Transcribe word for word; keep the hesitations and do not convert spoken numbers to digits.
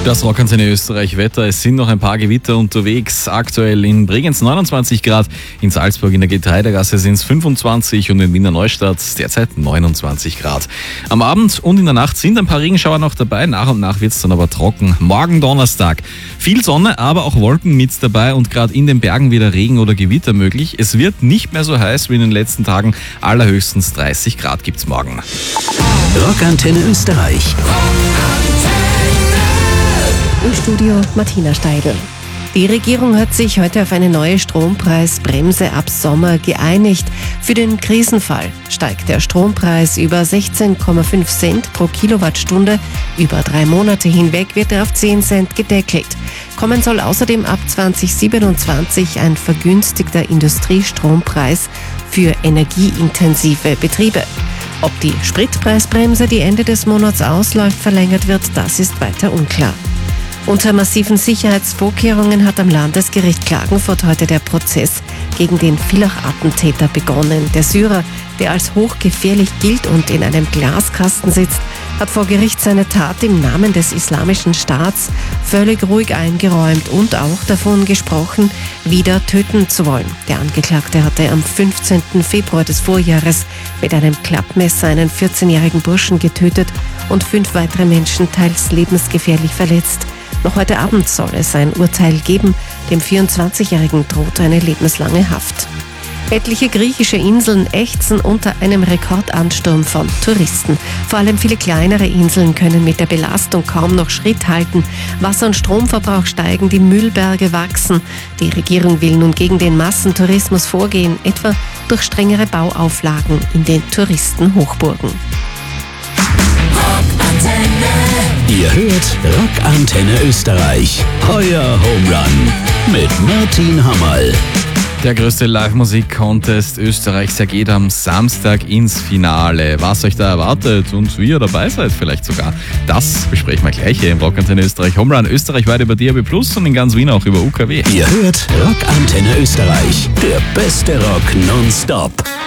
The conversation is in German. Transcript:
Das Rockantenne Österreich Wetter. Es sind noch ein paar Gewitter unterwegs. Aktuell in Bregenz neunundzwanzig Grad, in Salzburg in der Getreidegasse sind es fünfundzwanzig und in Wiener Neustadt derzeit neunundzwanzig Grad. Am Abend und in der Nacht sind ein paar Regenschauer noch dabei. Nach und nach wird es dann aber trocken. Morgen Donnerstag. Viel Sonne, aber auch Wolken mit dabei und gerade in den Bergen wieder Regen oder Gewitter möglich. Es wird nicht mehr so heiß wie in den letzten Tagen. Allerhöchstens dreißig Grad gibt's morgen. Rockantenne Österreich. Im Studio Martina Steidl. Die Regierung hat sich heute auf eine neue Strompreisbremse ab Sommer geeinigt. Für den Krisenfall steigt der Strompreis über sechzehn Komma fünf Cent pro Kilowattstunde. Über drei Monate hinweg wird er auf zehn Cent gedeckelt. Kommen soll außerdem ab zwanzig siebenundzwanzig ein vergünstigter Industriestrompreis für energieintensive Betriebe. Ob die Spritpreisbremse, die Ende des Monats ausläuft, verlängert wird, das ist weiter unklar. Unter massiven Sicherheitsvorkehrungen hat am Landesgericht Klagenfurt heute der Prozess gegen den Villach-Attentäter begonnen. Der Syrer, der als hochgefährlich gilt und in einem Glaskasten sitzt, hat vor Gericht seine Tat im Namen des Islamischen Staats völlig ruhig eingeräumt und auch davon gesprochen, wieder töten zu wollen. Der Angeklagte hatte am fünfzehnten Februar des Vorjahres mit einem Klappmesser einen vierzehnjährigen Burschen getötet und fünf weitere Menschen teils lebensgefährlich verletzt. Noch heute Abend soll es ein Urteil geben. Dem vierundzwanzigjährigen droht eine lebenslange Haft. Etliche griechische Inseln ächzen unter einem Rekordansturm von Touristen. Vor allem viele kleinere Inseln können mit der Belastung kaum noch Schritt halten. Wasser- und Stromverbrauch steigen, die Müllberge wachsen. Die Regierung will nun gegen den Massentourismus vorgehen, etwa durch strengere Bauauflagen in den Touristenhochburgen. Ihr hört Rockantenne Österreich. Euer Home Run mit Martin Hammerl. Der größte Live-Musik-Contest Österreichs geht am Samstag ins Finale. Was euch da erwartet und wie ihr dabei seid vielleicht sogar, das besprechen wir gleich hier im Rockantenne Österreich Home Run. Österreich weit über D A B plus und in ganz Wien auch über U K W. Ihr hört Rockantenne Österreich. Der beste Rock nonstop.